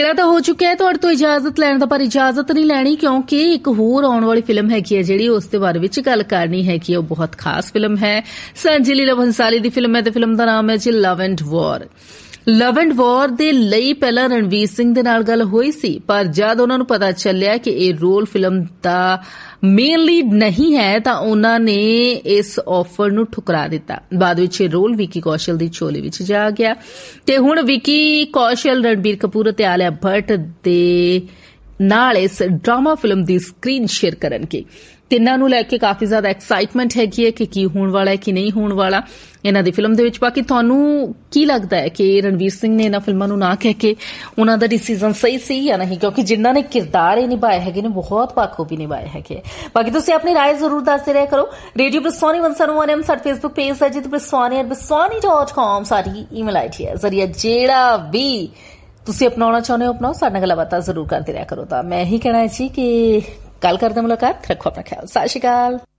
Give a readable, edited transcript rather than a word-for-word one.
ਵੇਲਾ ਤਾਂ ਹੋ ਚੁੱਕਿਆ ਹੈ ਤੁਹਾਡੇ ਤੋਂ ਇਜਾਜ਼ਤ ਲੈਣ ਦਾ, ਪਰ ਇਜਾਜ਼ਤ ਨਹੀਂ ਲੈਣੀ ਕਿਉਂਕਿ ਇੱਕ ਹੋਰ ਆਉਣ ਵਾਲੀ ਫਿਲਮ ਹੈਗੀ ਹੈ ਜਿਹੜੀ ਉਸ ਦੇ ਬਾਰੇ ਵਿੱਚ ਗੱਲ ਕਰਨੀ ਹੈਗੀ ਹੈ। ਉਹ ਬਹੁਤ ਖਾਸ ਫਿਲਮ ਹੈ, ਸੰਜੇ ਲੀਲਾ ਭੰਸਾਲੀ ਦੀ ਫਿਲਮ ਹੈ ਤੇ ਫਿਲਮ ਦਾ ਨਾਮ ਹੈ ਜੀ love and war. Love and ਵਾਰ ਦੇ ਲਈ ਪਹਿਲਾਂ ਰਣਵੀਰ ਸਿੰਘ ਦੇ ਨਾਲ ਗੱਲ ਹੋਈ ਸੀ, ਪਰ ਜਦ ਉਹਨਾਂ ਨੂੰ ਪਤਾ ਚੱਲਿਆ ਕਿ ਇਹ ਰੋਲ ਫਿਲਮ ਦਾ ਮੇਨ ਲੀਡ ਨਹੀਂ ਹੈ ਤਾਂ ਉਹਨਾਂ ਨੇ ਇਸ ਆਫਰ ਨੂੰ ਠੁਕਰਾ ਦਿੱਤਾ। ਬਾਅਦ ਵਿੱਚ ਇਹ ਰੋਲ ਵਿੱਕੀ ਕੌਸ਼ਲ ਦੀ ਝੋਲੀ ਵਿੱਚ ਜਾ ਗਿਆ ਤੇ ਹੁਣ ਵਿੱਕੀ ਕੌਸ਼ਲ, ਰਣਬੀਰ ਕਪੂਰ ਅਤੇ ਆਲਿਆ ਭੱਟ ਦੇ ਨਾਲ ਇਸ ਡਰਾਮਾ ਫਿਲਮ ਦੀ ਸਕਰੀਨ ਸ਼ੇਅਰ ਕਰਨਗੇ। ਤਿੰਨਾਂ ਨੂੰ ਲੈ ਕੇ ਕਾਫੀ ਜ਼ਿਆਦਾ ਐਕਸਾਈਟਮੈਂਟ ਹੈਗੀ ਹੈ ਕਿ ਕੀ ਹੋਣ ਵਾਲਾ ਹੈ, ਕੀ ਨਹੀਂ ਹੋਣ ਵਾਲਾ ਇਹਨਾਂ ਦੀ ਫਿਲਮ ਦੇ ਵਿੱਚ। ਬਾਕੀ ਤੁਹਾਨੂੰ ਕੀ ਲੱਗਦਾ ਹੈ ਕਿ ਰਣਵੀਰ ਸਿੰਘ ਨੇ ਇਹਨਾਂ ਫਿਲਮਾਂ ਨੂੰ ਨਾ ਕਹਿ ਕੇ ਉਹਨਾਂ ਦਾ ਡਿਸੀਜਨ ਸਹੀ ਸੀ ਜਾਂ ਨਹੀਂ? ਕਿਉਂਕਿ ਜਿਨ੍ਹਾਂ ਨੇ ਕਿਰਦਾਰ ਇਹ ਨਿਭਾਏ ਹੈਗੇ ਨੇ ਬਹੁਤ ਬਾਖੂਬੀ ਨਿਭਾਏ ਹੈਗੇ। ਬਾਕੀ ਤੁਸੀਂ ਆਪਣੀ ਰਾਏ ਜ਼ਰੂਰ ਦੱਸਦੇ ਰਿਹਾ ਕਰੋ। ਰੇਡੀਓ ਬਰਸਾਨੀ 101 ਸਾਡਾ ਫੇਸਬੁੱਕ ਪੇਜ ਹੈ ਜਿੱਥੇ brswani@brswani.com ਸਾਡੀ ਈਮੇਲ ਆਈਡੀ ਹੈ। ਜ਼ਰੀਆ ਜਿਹੜਾ ਵੀ ਤੁਸੀਂ ਅਪਣਾਉਣਾ ਚਾਹੁੰਦੇ ਹੋ ਅਪਣਾਓ, ਸਾਡੇ ਨਾਲ ਗੱਲਬਾਤ ਜ਼ਰੂਰ ਕਰਦੇ ਰਿਹਾ ਕਰੋ। ਤਾਂ ਮੈਂ ਇਹੀ ਕਹਿਣਾ ਹੈ ਜੀ ਕਿ ਕੱਲ ਕਰਦੇ ਮੁਲਾਕਾਤ। ਰੱਖੋ ਆਪਣਾ ਖਿਆਲ। ਸਤਿ ਸ਼੍ਰੀ ਅਕਾਲ।